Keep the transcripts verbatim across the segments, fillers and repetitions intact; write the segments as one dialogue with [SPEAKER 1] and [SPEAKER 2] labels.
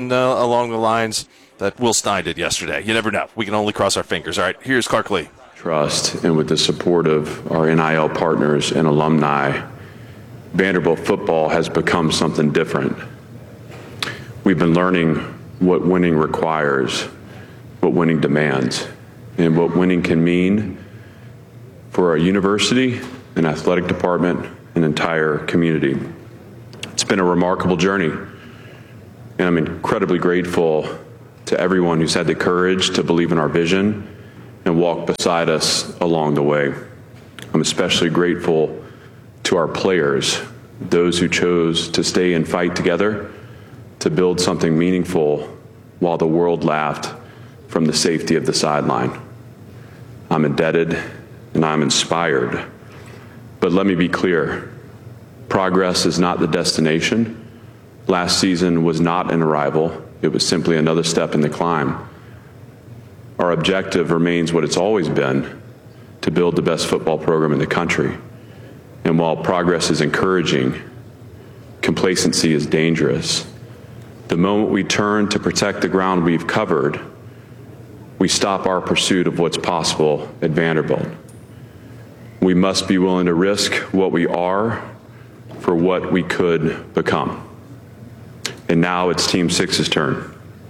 [SPEAKER 1] something uh, along the lines that Will Stein did yesterday. You never know. We can only cross our fingers. All right, here's Clark Lee.
[SPEAKER 2] Trust, and with the support of our N I L partners and alumni, Vanderbilt football has become something different. We've been learning what winning requires, what winning demands, and what winning can mean for our university, an athletic department, an entire community. It's been a remarkable journey, and I'm incredibly grateful to everyone who's had the courage to believe in our vision and walk beside us along the way. I'm especially grateful to our players, those who chose to stay and fight together to build something meaningful while the world laughed from the safety of the sideline. I'm indebted and I'm inspired. But let me be clear, progress is not the destination. Last season was not an arrival. It was simply another step in the climb. Our objective remains what it's always been, to build the best football program in the country. And while progress is encouraging, complacency is dangerous. The moment we turn to protect the ground we've covered, we stop our pursuit of what's possible at Vanderbilt. We must be willing to risk what we are for what we could become. And now it's Team Six's turn.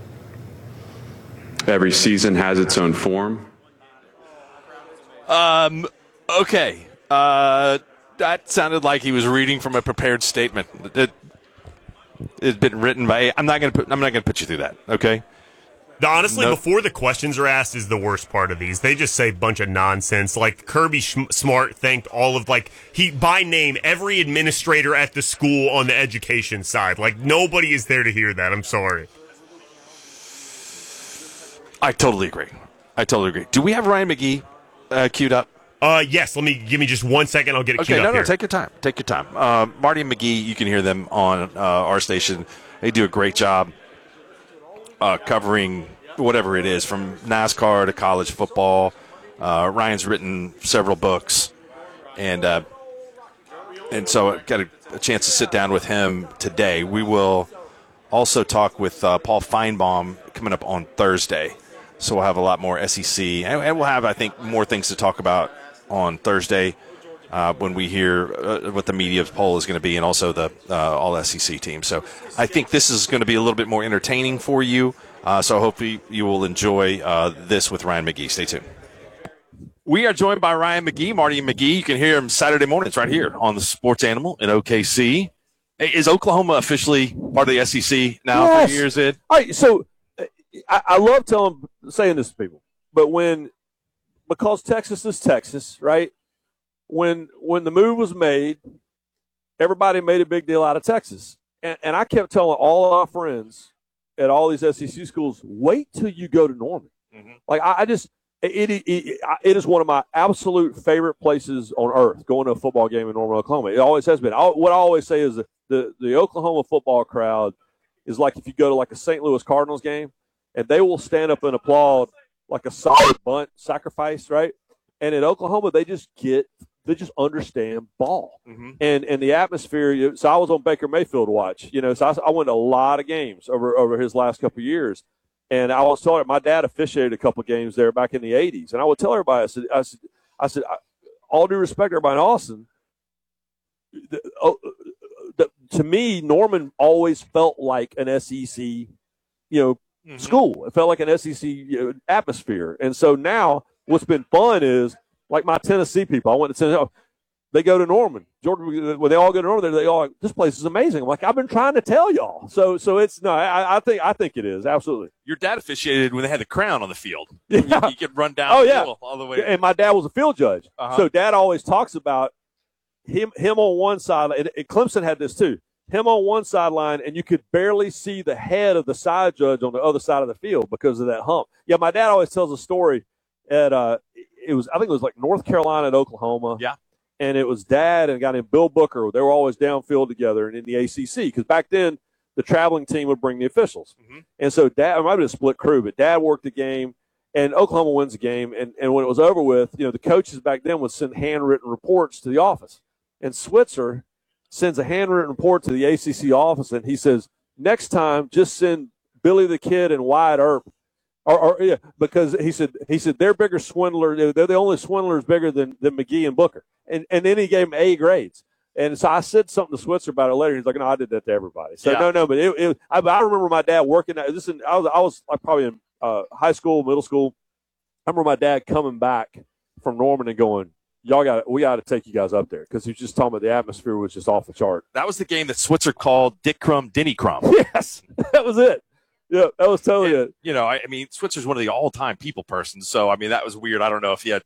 [SPEAKER 2] Every season has its own form.
[SPEAKER 1] Um. Okay. Uh, that sounded like he was reading from a prepared statement. It had been written by. I'm not going to put. I'm not going to put you through that. Okay.
[SPEAKER 3] Honestly,
[SPEAKER 1] nope.
[SPEAKER 3] Before the questions are asked is the worst part of these. They just say a bunch of nonsense. Like Kirby Sch- Smart thanked all of like he by name every administrator at the school on the education side. Like nobody is there to hear that. I'm sorry.
[SPEAKER 1] I totally agree. I totally agree. Do we have Ryan McGee uh, queued up?
[SPEAKER 3] Uh, yes. Let me give me just one second. I'll get it
[SPEAKER 1] okay,
[SPEAKER 3] queued
[SPEAKER 1] no,
[SPEAKER 3] up
[SPEAKER 1] no,
[SPEAKER 3] here.
[SPEAKER 1] take your time. Take your time. Uh, Marty and McGee, you can hear them on uh, our station. They do a great job uh, covering whatever it is, from NASCAR to college football. Uh, Ryan's written several books, and uh, and so I got a, a chance to sit down with him today. We will also talk with uh, Paul Feinbaum coming up on Thursday. So we'll have a lot more S E C, and, and we'll have, I think, more things to talk about on Thursday uh, when we hear uh, what the media poll is going to be, and also the uh, all S E C team. So I think this is going to be a little bit more entertaining for you. Uh, so hopefully you will enjoy uh, this with Ryan McGee. Stay tuned. We are joined by Ryan McGee, Marty McGee. You can hear him Saturday mornings right here on the Sports Animal in O K C. Is Oklahoma officially part of the S E C now
[SPEAKER 4] yes.
[SPEAKER 1] for years, Ed?
[SPEAKER 4] All right, so I, I love telling, saying this to people, but when, because Texas is Texas, right? When when the move was made, everybody made a big deal out of Texas. And, and I kept telling all our friends at all these S E C schools, wait till you go to Norman. Mm-hmm. Like, I, I just, it, it, it, it is one of my absolute favorite places on earth, going to a football game in Norman, Oklahoma. It always has been. I, what I always say is that the, the Oklahoma football crowd is like if you go to like a Saint Louis Cardinals game, and they will stand up and applaud like a solid bunt sacrifice, right? And in Oklahoma, they just get, they just understand ball. Mm-hmm. And and the atmosphere, so I was on Baker Mayfield watch, you know, so I, I went to a lot of games over, over his last couple of years. And I was telling my dad officiated a couple of games there back in the eighties. And I would tell everybody, I said, I said, I said all due respect to everybody in Austin, the, oh, the, to me, Norman always felt like an S E C, you know, Mm-hmm. school. It felt like an S E C you know, atmosphere. And so now what's been fun is, like my Tennessee people, I went to Tennessee, they go to Norman. Georgia, when they all go to Norman, they all like, this place is amazing. I'm like, I've been trying to tell y'all. So so it's, no, I, I think I think it is, absolutely.
[SPEAKER 1] Your dad officiated when they had the crown on the field.
[SPEAKER 4] Yeah.
[SPEAKER 1] You, you could run down
[SPEAKER 4] oh,
[SPEAKER 1] the
[SPEAKER 4] yeah.
[SPEAKER 1] hill all the way.
[SPEAKER 4] And my dad was a field judge.
[SPEAKER 1] Uh-huh.
[SPEAKER 4] So dad always talks about him, him on one side, and, and Clemson had this too. Him on one sideline, and you could barely see the head of the side judge on the other side of the field because of that hump. Yeah, my dad always tells a story at uh, it was I think it was like North Carolina and Oklahoma.
[SPEAKER 1] Yeah,
[SPEAKER 4] and it was dad and a guy named Bill Booker. They were always downfield together and in the A C C because back then the traveling team would bring the officials, mm-hmm. and so dad it might have been a split crew, but dad worked the game, and Oklahoma wins the game. And and when it was over with, you know, the coaches back then would send handwritten reports to the office, and Switzer sends a handwritten report to the A C C office, and he says, next time, just send Billy the Kid and Wyatt Earp. Or, or yeah, because he said he said they're bigger swindlers. They're the only swindlers bigger than, than McGee and Booker. And and then he gave him A grades. And so I said something to Switzer about it later. He's like, "No, I did that to everybody." So
[SPEAKER 1] yeah.
[SPEAKER 4] no, no, but it, it, I, I remember my dad working. At, this in, I was I was like probably in uh, high school, middle school. I remember my dad coming back from Norman and going, "Y'all got we got to take you guys up there," because he was just talking about the atmosphere was just off the chart.
[SPEAKER 1] That was the game that Switzer called Dick Crumb, Denny Crumb.
[SPEAKER 4] Yes, that was it. Yeah, that was totally
[SPEAKER 1] and,
[SPEAKER 4] it.
[SPEAKER 1] You know, I, I mean, Switzer's one of the all-time people persons, so I mean that was weird. I don't know if he had